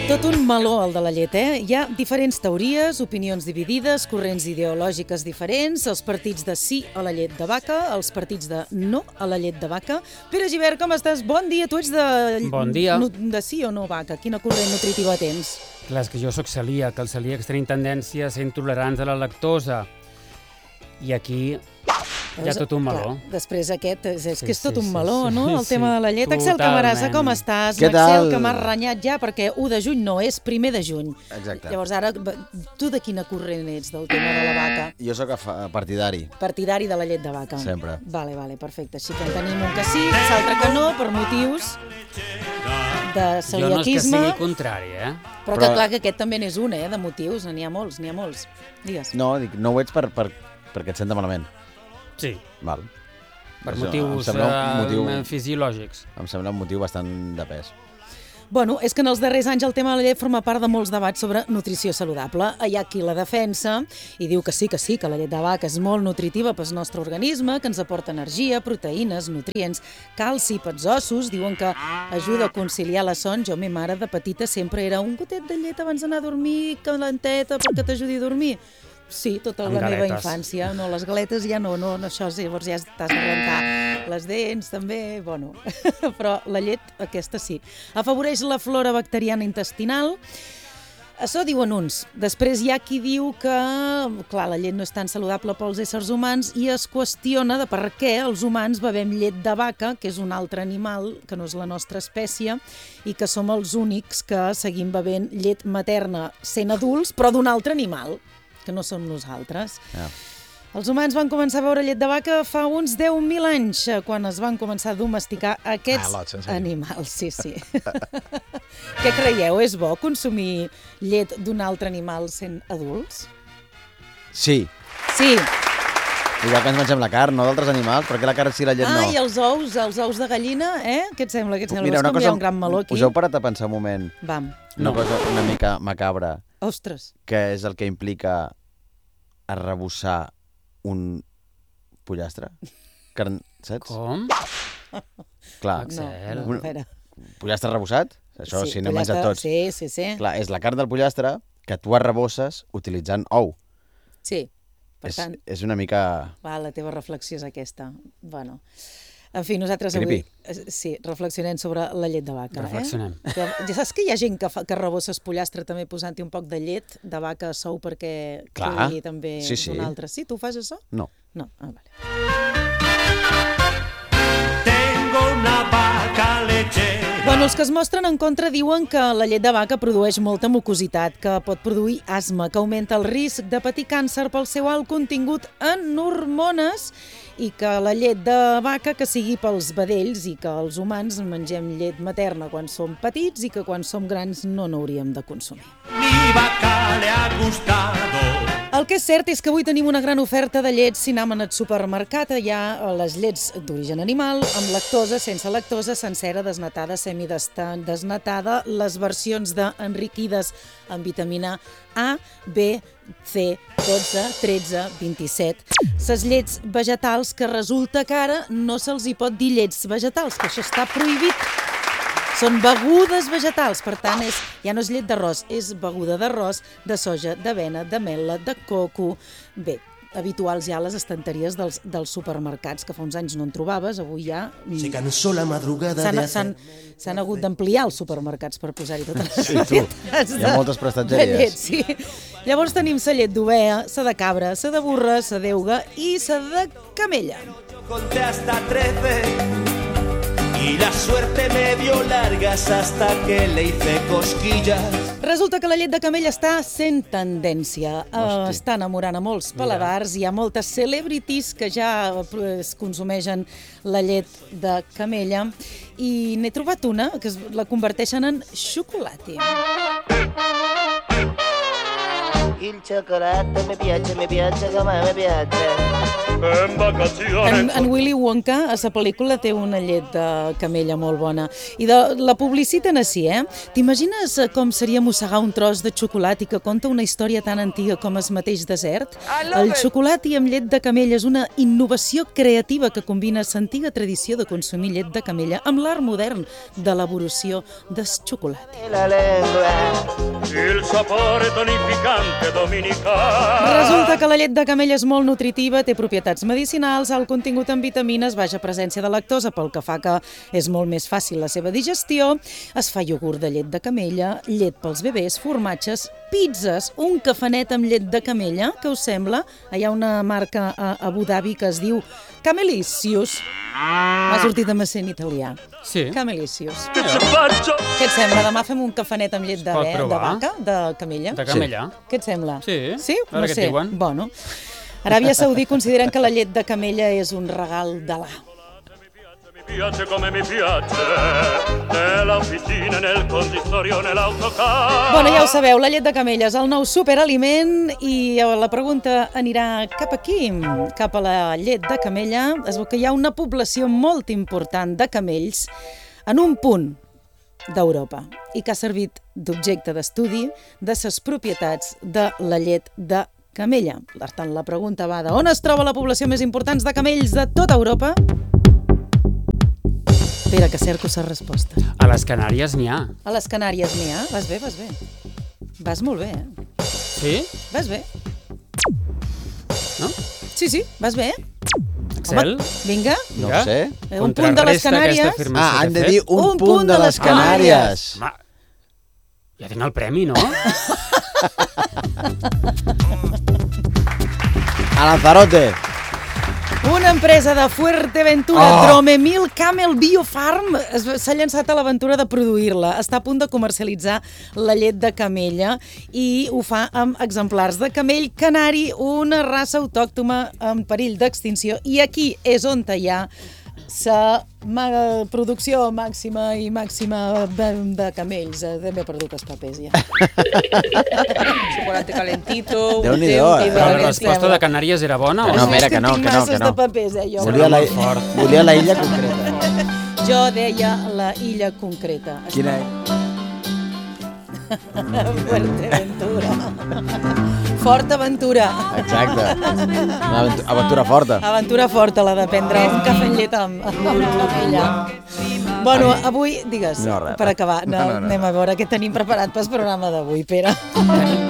Tot un meló, el de la llet, eh? Hi ha diferents teories, opinions dividides, corrents ideològiques diferents, els partits de sí a la llet de vaca, els partits de no a la llet de vaca. Pere Gibert, com estàs? Bon dia, tu ets de... Bon dia. De sí o no vaca? Quina corrent nutritiva tens? Clar, és que jo sóc celíac, els celíacs tenen tendència a ser intolerants a la lactosa. I aquí hi ha tot un meló. Clar, després aquest, és que és tot un sí, meló, sí, no? El tema de la llet. Axel totalment. Camarasa, com estàs? Què Axel, tal? que m'has renyat ja, perquè 1 de juny no, és 1 de juny. Exacte. Llavors ara, tu de quina corrent ets del tema de la vaca? Jo sóc partidari, Partidari de la llet de vaca. sempre. Vale, perfecte. Així que en tenim un que sí, l'altre que no, per motius de Jo no és que celiaquisme. sigui contrari, Però que clar que aquest també n'és un, de motius, n'hi ha molts. Digues. No, dic, no ho ets perquè et senta malament. Sí, Val. per Això motius em sembla un motiu- fisiològics. Em sembla un motiu bastant de pes. Bueno, és que en els darrers anys el tema de la llet forma part de molts debats sobre nutrició saludable. Hi ha qui la defensa i diu que sí, que la llet de vaca és molt nutritiva pel nostre organisme, que ens aporta energia, proteïnes, nutrients, calci pels ossos, diuen que ajuda a conciliar la son. Jo, mi mare de petita sempre era un gotet de llet abans d'anar a dormir, calenteta, perquè t'ajudi a dormir. Sí, tota Amb la meva galetes. infància. No, les galetes ja no, això sí, llavors ja t'has de rentar les dents també, bueno, però la llet aquesta sí. Afavoreix la flora bacteriana intestinal, això diuen uns. Després hi ha qui diu que, clar, la llet no és tan saludable pels éssers humans i es qüestiona de per què els humans bevem llet de vaca, que és un altre animal, que no és la nostra espècie, i que som els únics que seguim bevent llet materna sent adults, però d'un altre animal, que no som nosaltres. Ja. Els humans van començar a beure llet de vaca fa uns 10.000 anys, quan es van començar a domesticar aquests lots, en sèrio? animals. Sí. Què creieu? És bo consumir llet d'un altre animal sent adults? Sí, Sí. igual que ens mengem la carn, no d'altres animals, perquè la carn sí i la llet no. I els ous de gallina, Què et sembla? Mira, Veus com hi ha un gran meló aquí? us heu parat a pensar un moment, Vam. una cosa una mica macabra, Ostres. que és el que implica arrebossar un pollastre? Carn, saps? Com? Clar, Axel. No, espera. pollastre arrebossat? Això sí, n'hem menjat tots. Sí. Clar, és la carn del pollastre que tu arrebosses utilitzant ou. Sí. Per tant, És una mica... la teva reflexió és aquesta. Bueno, en fi, nosaltres Creepy. avui sí, reflexionem sobre la llet de vaca. Reflexionem. Ja saps que hi ha gent que rebosses pollastre també posant-hi un poc de llet de vaca a sou perquè Clar. quedi també Sí, sí. d'un altre. Sí, tu fas això? No. No, vale. Tengo una vaca lechera. Bueno, els que es mostren en contra diuen que la llet de vaca produeix molta mucositat, que pot produir asma, que augmenta el risc de patir càncer pel seu alt contingut en hormones i que la llet de vaca que sigui pels vedells i que els humans mengem llet materna quan som petits i que quan som grans no n'hauríem de consumir. Mi vaca le ha gustado. El que és cert és que avui tenim una gran oferta de llets si anem al supermercat. Hi ha les llets d'origen animal, amb lactosa, sense lactosa, sencera, desnatada, semidesnatada, les versions enriquides amb vitamina A, B, C, 12, 13, 27. Les llets vegetals, que resulta que ara no se'ls hi pot dir llets vegetals, que això està prohibit. Són begudes vegetals, per tant, ja no és llet d'arròs, és beguda d'arròs, de soja, d'avena, de mel·la, de coco. Bé, habituals ja a les estanteries dels supermercats, que fa uns anys no en trobaves, avui ja... Se cansó la madrugada de hacer... S'han hagut d'ampliar els supermercats per posar-hi totes les Sí, tu. varietats Hi ha moltes prestatgeries. de llet, sí. Llavors tenim la llet d'ovella, la de cabra, la de burra, la d'euga i la de camella. Yo conté hasta 13 y la suerte me dio largas hasta que le hice cosquillas. Resulta que la llet de camella està sent tendència. Hosti. Està enamorant a molts paladars. Hi ha moltes celebrities que ja es consumeixen la llet de camella i n'he trobat una que la converteixen en xocolata. Il cioccolato mi piace come mi piace. En Willy Wonka, a la pel·lícula, té una llet de camella molt bona. I la publiciten així, T'imagines com seria mossegar un tros de xocolat i que conta una història tan antiga com el mateix desert? El xocolat i amb llet de camella és una innovació creativa que combina l'antiga tradició de consumir llet de camella amb l'art modern d'elaboració del xocolat. Il sapore tonificante dominical. Resulta que la llet de camella és molt nutritiva, té propietats medicinals, alt contingut en vitamines, baixa presència de lactosa, pel que fa que és molt més fàcil la seva digestió. Es fa iogurt de llet de camella, llet pels bebès, formatges, pizzas, un cafanet amb llet de camella, què us sembla? Hi ha una marca a Abu Dhabi que es diu Camelicious. M'ha sortit amb accent italià. Sí. Camelicious. Què et sembla? Demà fem un cafanet amb llet de vaca, de camella? De camella. Què et sembla? Sí. Sí? A veure què et diuen. Bueno. Aràbia Saudí consideren que la llet de camella és un regal d'Alà. Mi piace come mi piace, nella officina, nel consistorio, nell'autocar. Bueno, ja ho sabeu, la llet de camella és el nou superaliment i la pregunta anirà cap aquí, cap a la llet de camella. Es veu que hi ha una població molt important de camells en un punt d'Europa i que ha servit d'objecte d'estudi de les propietats de la llet de camella. Per tant, la pregunta va de on es troba la població més important de camells de tota Europa? Espera, que cerco la resposta. A les Canàries n'hi ha. A les Canàries n'hi ha? Vas bé, vas bé. Vas molt bé, Sí? Vas bé. No? Sí, vas bé. Excel? Home, vinga. No ho sé. Un punt de les Canàries. Han de dir un punt de les Canàries. Home, ja tinc el premi, no? A Lanzarote. Una empresa de Fuerteventura, Dromemil Camel Biofarm, s'ha llançat a l'aventura de produir-la. Està a punt de comercialitzar la llet de camella i ho fa amb exemplars de camell canari, una raça autòctona en perill d'extinció. I aquí és on hi ha la producció màxima de camells. M'he perdut els papers, ja. Chocolate calentito. Déu-n'hi-do, Però la resposta de Canàries era bona o No, no? mira, que no. Tinc masses de papers, jo. Volia la illa concreta. Jo deia la illa concreta. Quina és? Fuerteventura. Forta aventura. Exacte. Una aventura forta. Aventura forta, la de prendre un cafè amb llet amb camella. Bueno, avui, digues, No, res. per acabar, No. anem a veure què tenim preparat pel programa d'avui, Pere. Tenim